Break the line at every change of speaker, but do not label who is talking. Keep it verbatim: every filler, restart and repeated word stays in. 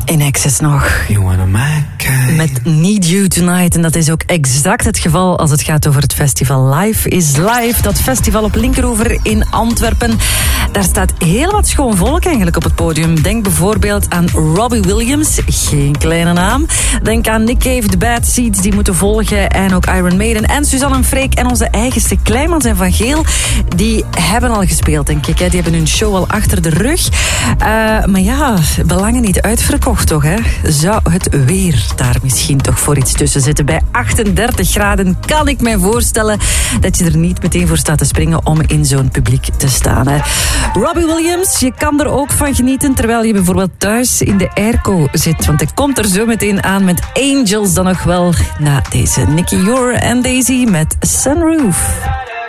In Excess nog.
You wanna my kind.
Met Need You Tonight. En dat is ook exact het geval als het gaat over het festival Live is Live. Dat festival op Linkeroever in Antwerpen. Daar staat heel wat schoon volk eigenlijk op het podium. Denk bijvoorbeeld aan Robbie Williams. Geen kleine naam. Denk aan Nick Cave, The Bad Seeds, die moeten volgen. En ook Iron Maiden. En Suzanne en Freek en onze eigenste Kleimans en Van Geel. Die hebben al gespeeld, denk ik. Die hebben hun show al achter de rug. Uh, maar ja, belangen niet uitverkocht toch, hè? Zou het weer daar misschien toch voor iets tussen zitten? Bij achtendertig graden kan ik mij voorstellen dat je er niet meteen voor staat te springen om in zo'n publiek te staan. Hè. Robbie Williams, je kan er ook van genieten terwijl je bijvoorbeeld thuis in de airco zit. Want hij komt er zo meteen aan met Angels dan nog wel na deze Nicky Yor en Daisy met Sunroof.